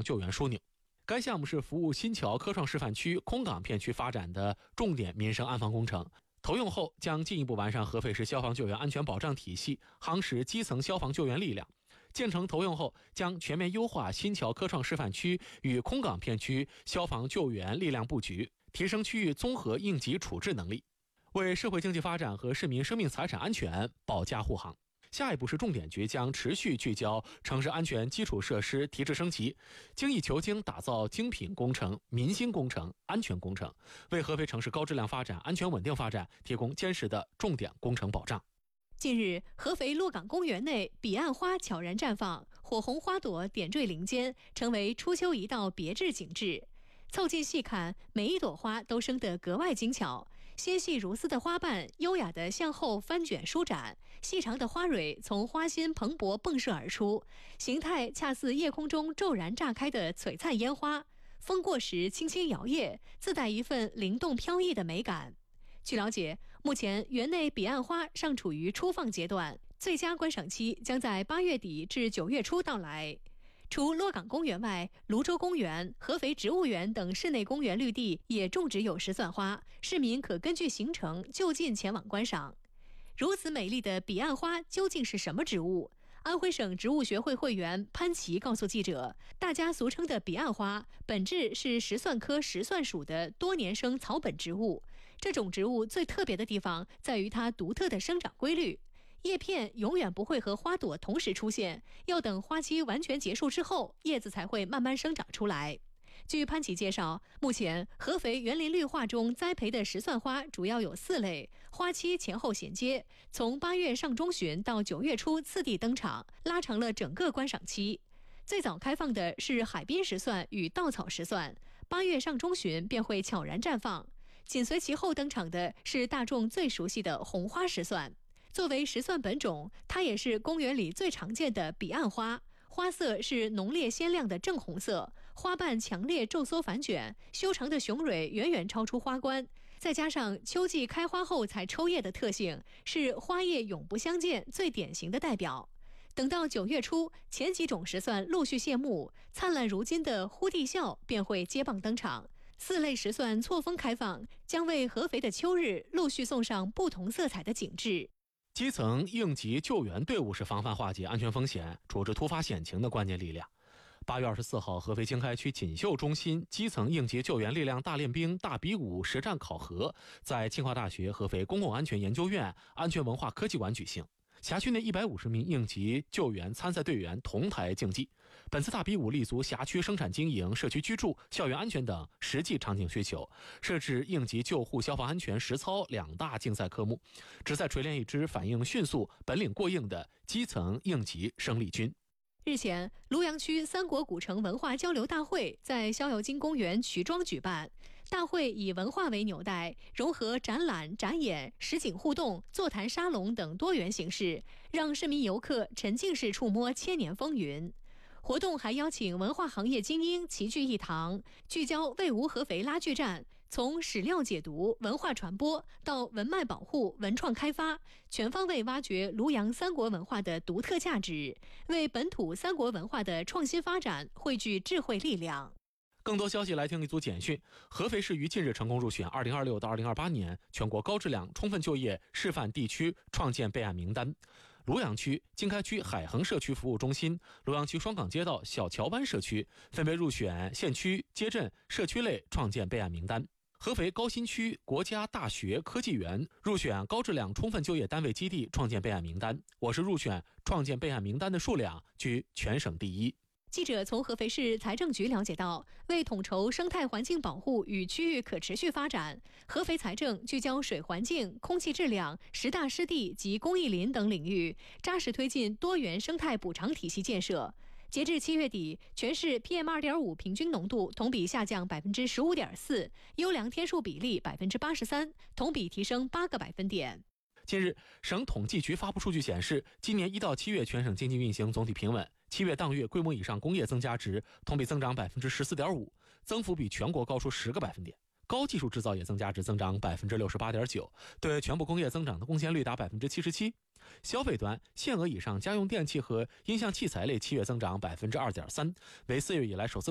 防救援枢纽。该项目是服务新桥科创示范区、空港片区发展的重点民生安防工程。投用后将进一步完善合肥市消防救援安全保障体系，夯实基层消防救援力量。建成投用后，将全面优化新桥科创示范区与空港片区消防救援力量布局，提升区域综合应急处置能力，为社会经济发展和市民生命财产安全保驾护航。下一步是重点局将持续聚焦城市安全基础设施提质升级，精益求精打造精品工程、民心工程、安全工程，为合肥城市高质量发展、安全稳定发展提供坚实的重点工程保障。 近日，合肥洛港公园内彼岸花悄然绽放，火红花朵点缀林间，成为初秋一道别致景致。凑近细看，每一朵花都生得格外精巧，纤细如丝的花瓣优雅地向后翻卷舒展，细长的花蕊从花心蓬勃迸射而出，形态恰似夜空中骤然炸开的璀璨烟花，风过时轻轻摇曳，自带一份灵动飘逸的美感。据了解，目前园内彼岸花尚处于初放阶段，最佳观赏期将在8月底至9月初到来。除洛港公园外，泸州公园、合肥植物园等室内公园绿地也种植有石蒜花，市民可根据行程就近前往观赏。如此美丽的彼岸花究竟是什么植物？安徽省植物学会会员潘琪告诉记者，大家俗称的彼岸花本质是石蒜科石蒜属的多年生草本植物。这种植物最特别的地方在于它独特的生长规律，叶片永远不会和花朵同时出现，要等花期完全结束之后，叶子才会慢慢生长出来。据潘琪介绍，目前合肥园林绿化中栽培的石蒜花主要有4类，花期前后衔接，从8月上中旬到9月初次第登场，拉长了整个观赏期。最早开放的是海滨石蒜与稻草石蒜，8月上中旬便会悄然绽放。紧随其后登场的是大众最熟悉的红花石蒜。作为石蒜本种，它也是公园里最常见的彼岸花，花色是浓烈鲜亮的正红色，花瓣强烈皱缩反卷，修长的雄蕊远远超出花冠，再加上秋季开花后才抽叶的特性，是花叶永不相见最典型的代表。等到9月初，前几种石蒜陆续谢幕，灿烂如金的呼地笑便会接棒登场。4类石蒜错峰开放，将为合肥的秋日陆续送上不同色彩的景致。 基层应急救援队伍是防范化解安全风险、处置突发险情的关键力量。8月24号，合肥经开区锦绣中心基层应急救援力量大练兵、大比武实战考核在清华大学合肥公共安全研究院安全文化科技馆举行。辖区内150名应急救援参赛队员同台竞技。本次大比武立足辖区生产经营、社区居住、校园安全等实际场景需求，设置应急救护、消防安全实操2大竞赛科目，旨在锤炼一支反应迅速、本领过硬的基层应急生力军。 日前，庐阳区三国古城文化交流大会在逍遥津公园曲庄举办。大会以文化为纽带，融合展览、展演、实景互动、座谈沙龙等多元形式，让市民游客沉浸式触摸千年风云。活动还邀请文化行业精英齐聚一堂，聚焦魏吴合肥拉锯战，从史料解读、文化传播到文脉保护、文创开发，全方位挖掘庐阳三国文化的独特价值，为本土三国文化的创新发展汇聚智慧力量。 更多消息来听一组简讯。合肥市于近日成功入选2026到2028年全国高质量充分就业示范地区创建备案名单。庐阳区、经开区海衡社区服务中心、庐阳区双港街道小桥湾社区分别入选县区、街镇、社区类创建备案名单。合肥高新区国家大学科技园入选高质量充分就业单位基地创建备案名单，我市入选创建备案名单的数量居全省第一。 记者从合肥市财政局了解到，为统筹生态环境保护与区域可持续发展，合肥财政聚焦水环境、空气质量、10大湿地及公益林等领域，扎实推进多元生态补偿体系建设。截至7月底，全市 PM2.5 平均浓度同比下降 15.4%， 优良天数比例 83%， 同比提升8个百分点。 近日，省统计局发布数据显示，今年1到7月全省经济运行总体平稳，7月当月规模以上工业增加值同比增长 14.5%， 增幅比全国高出10个百分点。高技术制造业增加值增长 68.9%， 对全部工业增长的贡献率达 77%。 消费端限额以上家用电器和音像器材类7月增长 2.3%， 为4月以来首次